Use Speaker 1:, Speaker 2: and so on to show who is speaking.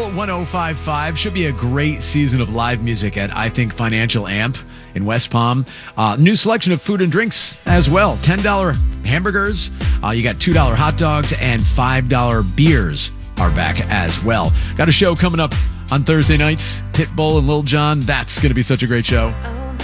Speaker 1: Pitbull 1055. Should be a great season of live music at I Think Financial Amp in West Palm. New selection of food and drinks as well. $10 hamburgers. You got $2 hot dogs and $5 beers are back as well. Got a show coming up on Thursday nights. Pitbull and Lil Jon. That's going to be such a great show.